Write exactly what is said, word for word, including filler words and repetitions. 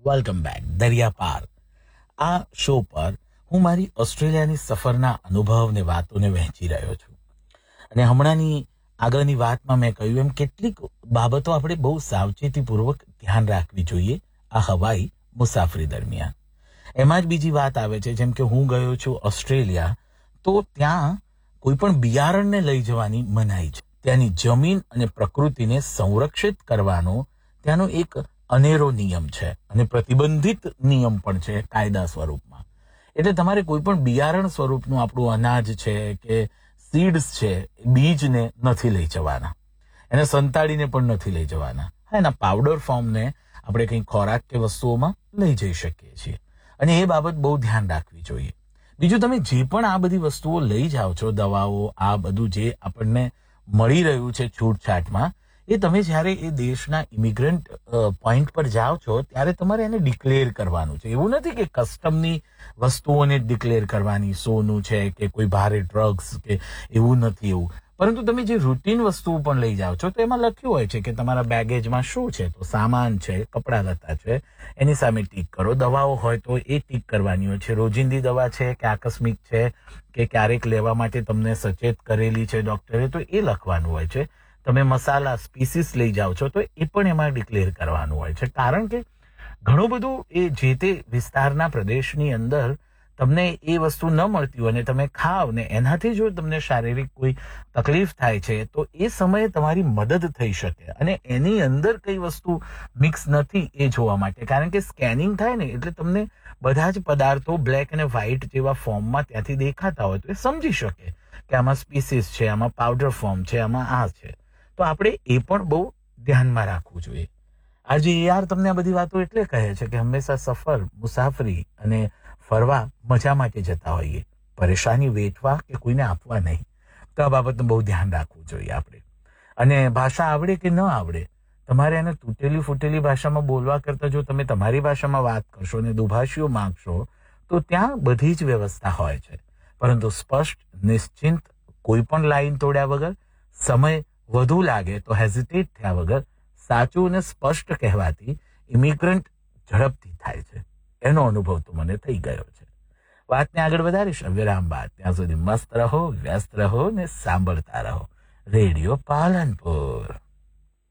Welcome back દરિયા પાર. આ શો પર હું મારી ઓસ્ટ્રેલિયાની સફરના અનુભવને વાતોને વહેંચી રહ્યો છું. અને હમણાંની આગળની વાતમાં મેં કહ્યું એમ કેટલીક બાબતો આપણે બહુ સાવચેતીપૂર્વક ધ્યાન રાખવી જોઈએ આ હવાઈ મુસાફરી દરમિયાન. એમાં જ બીજી વાત આવે છે, જેમ કે હું ગયો છું ઓસ્ટ્રેલિયા, તો ત્યાં કોઈ પણ બિયારણને લઈ જવાની મનાઈ છે. ત્યાંની જમીન અને પ્રકૃતિને સંરક્ષિત કરવાનો ત્યાંનો એક અનેરો નિયમ છે અને પ્રતિબંધિત નિયમ પણ છે કાયદા સ્વરૂપમાં. એટલે તમારે કોઈ પણ બિયારણ સ્વરૂપનું આપણું અનાજ છે કે સીડ્સ છે, બીજને નથી લઈ જવાના, એને સંતાડીને પણ નથી લઈ જવાના. હા, એના પાવડર ફોર્મને આપણે કંઈ ખોરાક કે વસ્તુઓમાં લઈ જઈ શકીએ છીએ અને એ બાબત બહુ ધ્યાન રાખવી જોઈએ. બીજું, તમે જે પણ આ બધી વસ્તુઓ લઈ જાઓ છો, દવાઓ, આ બધું જે આપણને મળી રહ્યું છે છૂટછાટમાં, એ તમે જ્યારે એ દેશના ઇમિગ્રન્ટ પોઈન્ટ પર જાઓ છો ત્યારે તમારે એને ડિક્લેર કરવાનું છે. એવું નથી કે કસ્ટમની વસ્તુઓને ડિક્લેર કરવાની, સોનું છે કે કોઈ ભારે ડ્રગ્સ કે એવું નથી એવું. પરંતુ તમે જે રૂટીન વસ્તુઓ પણ લઈ જાઓ છો તો એમાં લખ્યું હોય છે કે તમારા બેગેજમાં શું છે. તો સામાન છે, કપડાં લત્તા છે, એની સામે ટીક કરો. દવાઓ હોય તો એ ટીક કરવાની હોય છે. રોજિંદી દવા છે કે આકસ્મિક છે કે ક્યારેક લેવા માટે તમને સચેત કરેલી છે ડૉક્ટરે, તો એ લખવાનું હોય છે. તમે મસાલા સ્પીસીસ લઈ જાઓ છો તો એ પણ એમાં ડિક્લેર કરવાનું હોય છે. કારણ કે ઘણું બધું એ જે તે વિસ્તારના પ્રદેશની અંદર તમને એ વસ્તુ ન મળતી હોય અને તમે ખાવ ને એનાથી જો તમને શારીરિક કોઈ તકલીફ થાય છે તો એ સમયે તમારી મદદ થઈ શકે. અને એની અંદર કઈ વસ્તુ મિક્સ નથી એ જોવા માટે, કારણ કે સ્કેનિંગ થાય ને એટલે તમને બધા જ પદાર્થો બ્લેક અને વ્હાઇટ જેવા ફોર્મમાં ત્યાંથી દેખાતા હોય તો એ સમજી શકે કે આમાં સ્પીસીસ છે, આમાં પાવડર ફોર્મ છે, આમાં આ છે. તો આપણે એ પણ બહુ ધ્યાનમાં રાખવું જોઈએ. આજે યાર તમને આ બધી વાતો એટલે કહે છે કે હંમેશા સફર, મુસાફરી અને ફરવા મજા માટે જતા હોઈએ, પરેશાની વેઠવા કે કોઈને આપવા નહીં. તો આ બાબતનું બહુ ધ્યાન રાખવું જોઈએ આપણે. અને ભાષા આવડે કે ન આવડે, તમારે એને તૂટેલી ફૂટેલી ભાષામાં બોલવા કરતાં જો તમે તમારી ભાષામાં વાત કરશો ને દુભાષીઓ માંગશો તો ત્યાં બધી જ વ્યવસ્થા હોય છે. પરંતુ સ્પષ્ટ, નિશ્ચિંત, કોઈ પણ લાઈન તોડ્યા વગર, સમય વધુ લાગે તો હેઝિટેટ થયા વગર સાચું અને સ્પષ્ટ કહેવાથી ઇમિગ્રન્ટ ઝડપથી થાય છે. એનો અનુભવ તો મને થઈ ગયો છે. વાતને આગળ વધારીશ વિરામ બાદ. ત્યાં સુધી મસ્ત રહો, વ્યસ્ત રહો ને સાંભળતા રહો રેડિયો પાલનપુર.